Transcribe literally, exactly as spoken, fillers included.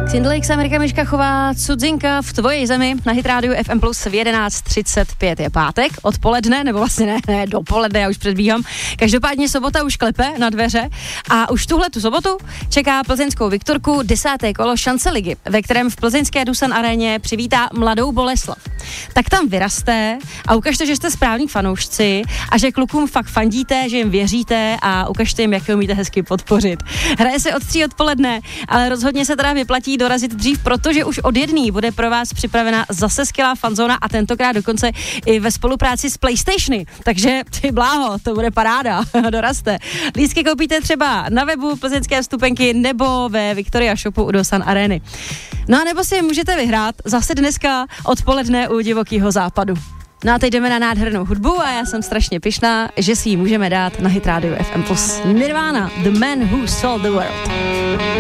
Xindlix, Amerika Miškachová, Cudzinka v tvoji zemi na Hit Radio F M plus v jedenáct třicet pět je pátek, odpoledne, nebo vlastně ne, ne, dopoledne, já už předbíhám. Každopádně sobota už klepe na dveře a už tuhle tu sobotu čeká plzeňskou Viktorku desáté kolo šance ligy, ve kterém v plzeňské Dusan aréně přivítá Mladou Boleslav. Tak tam vyraste a ukažte, že jste správní fanoušci a že klukům fakt fandíte, že jim věříte a ukažte jim, jak je umíte hezky podpořit. Hraje se od tří odpoledne, ale rozhodně se teda vyplatí dorazit dřív, protože už od jedný bude pro vás připravena zase skvělá fanzóna a tentokrát dokonce i ve spolupráci s PlayStationy. Takže ty bláho, to bude paráda, dorazte. Lístky koupíte třeba na webu plzeňské vstupenky nebo ve Victoria Shopu u Dusan Areny. No a nebo si můžete vyhrát zase dneska odpoledne u Divokýho západu. No a teď jdeme na nádhernou hudbu a já jsem strašně pyšná, že si ji můžeme dát na Hit Radio F M plus. Nirvana, The Man Who Sold the World.